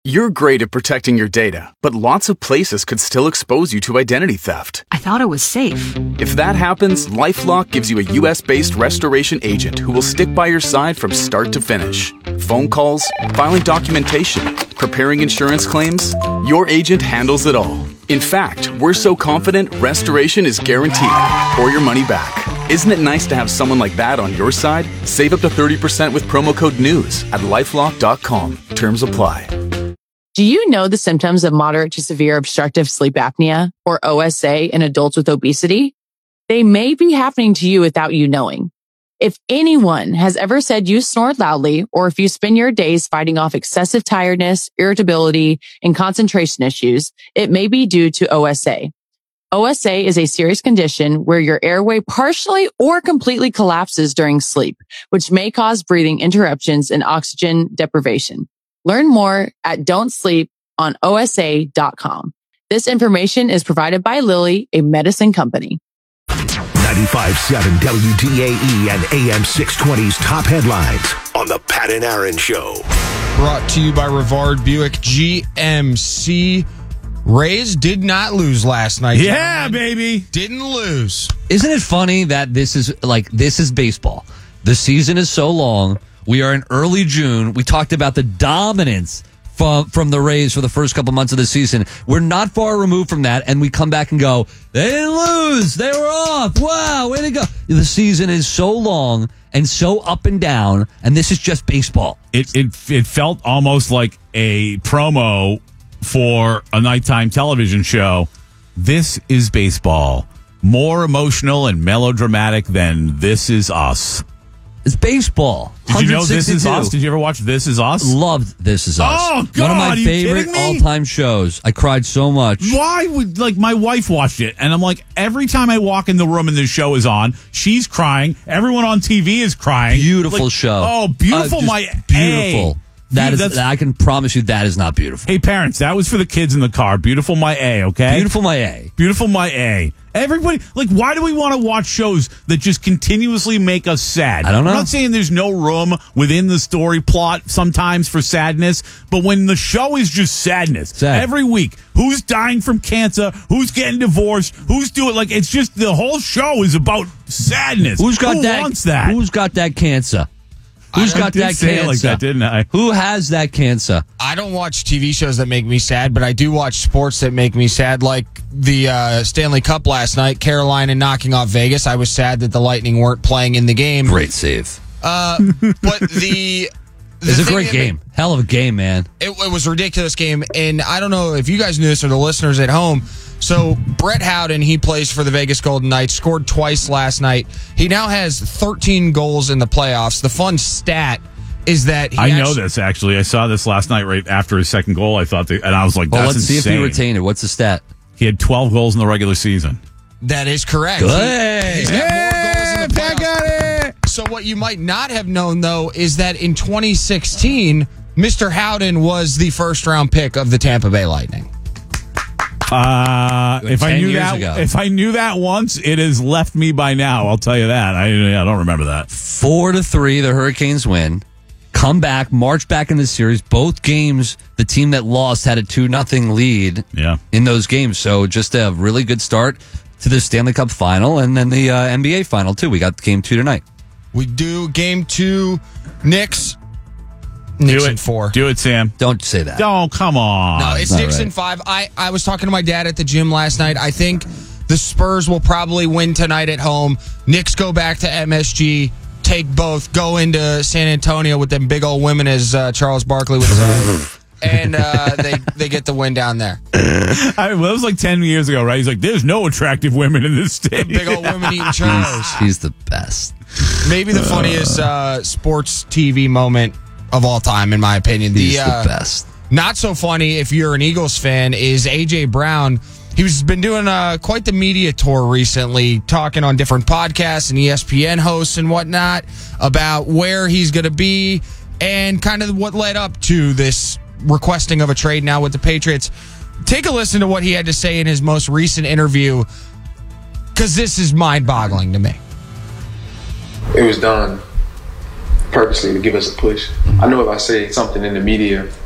You're great at protecting your data, but lots of places could still expose you to identity theft. I thought it was safe. If that happens, LifeLock gives you a U.S.-based restoration agent who will stick by your side from start to finish. Phone calls, filing documentation, preparing insurance claims, your agent handles it all. In fact, we're so confident restoration is guaranteed or your money back. Isn't it nice to have someone like that on your side? Save up to 30% with promo code NEWS at LifeLock.com. Terms apply. Do you know the symptoms of moderate to severe obstructive sleep apnea, or OSA, in adults with obesity? They may be happening to you without you knowing. If anyone has ever said you snore loudly, or if you spend your days fighting off excessive tiredness, irritability, and concentration issues, it may be due to OSA. OSA is a serious condition where your airway partially or completely collapses during sleep, which may cause breathing interruptions and oxygen deprivation. Learn more at don'tsleeponosa.com. This information is provided by Lilly, a medicine company. 95.7 WDAE and AM 620's top headlines on the Pat and Aaron Show. Brought to you by Rivard Buick GMC. Rays did not lose last night. Yeah, gentlemen. baby. Didn't lose. Isn't it funny that this is baseball? The season is so long. We are in early June. We talked about the dominance from the Rays for the first couple months of the season. We're not far removed from that, and we come back and go, they didn't lose. They were off. Wow, way to go. The season is so long and so up and down, and this is just baseball. It felt almost like a promo for a nighttime television show. This is baseball. More emotional and melodramatic than This Is Us. It's baseball. Did you know This Is Us? Did you ever watch This Is Us? Loved This Is Us. Oh, God, one of my are you favorite kidding me? all-time shows. I cried so much. Why would, my wife watched it, and I'm like, every time I walk in the room and this show is on, she's crying. Everyone on TV is crying. Beautiful show. Oh, beautiful, my beautiful. A. I can promise you that is not beautiful. Hey, parents, that was for the kids in the car. Beautiful, my A, okay? Beautiful, my A. Beautiful, my A. Everybody, why do we want to watch shows that just continuously make us sad? I don't know. I'm not saying there's no room within the story plot sometimes for sadness, but when the show is just sadness, every week, who's dying from cancer, who's getting divorced, who's doing, it's just the whole show is about sadness. Who wants that? Who's got that cancer? Who's got that cancer? It like that, didn't I? Who has that cancer? I don't watch TV shows that make me sad, but I do watch sports that make me sad, like the Stanley Cup last night, Carolina knocking off Vegas. I was sad that the Lightning weren't playing in the game. Great save. But it's a great game. Hell of a game, man. It was a ridiculous game, and I don't know if you guys knew this or the listeners at home. So Brett Howden, he plays for the Vegas Golden Knights, scored twice last night. He now has 13 goals in the playoffs. The fun stat is that I know this, actually. I saw this last night right after his second goal. And I was like, that's let's insane. see if he retained it. What's the stat? He had 12 goals in the regular season. That is correct. Good. He's got more goals in the playoffs. So what you might not have known, though, is that in 2016, Mr. Howden was the first-round pick of the Tampa Bay Lightning. If I knew that once, it has left me by now. I'll tell you that. I don't remember that. 4-3, the Hurricanes win. Come back, march back in the series. Both games, the team that lost had a 2-0 lead in those games. So just a really good start to the Stanley Cup final and then the NBA final, too. We got game 2 tonight. We do game 2, Knicks. Do it. 4. Do it, Sam. Don't say that. Oh, come on. No, it's Knicks in 5. I was talking to my dad at the gym last night. I think the Spurs will probably win tonight at home. Knicks go back to MSG, take both, go into San Antonio with them big old women, as Charles Barkley would say, and they get the win down there. That was like 10 years ago, right? He's like, there's no attractive women in this state. Big old women eating churros. He's the best. Maybe the funniest sports TV moment of all time, in my opinion. He's the best. Not so funny if you're an Eagles fan is A.J. Brown. He's been doing quite the media tour recently, talking on different podcasts and ESPN hosts and whatnot about where he's going to be and kind of what led up to this requesting of a trade now with the Patriots. Take a listen to what he had to say in his most recent interview, because this is mind-boggling to me. It was done purposely to give us a push. I know if I say something in the media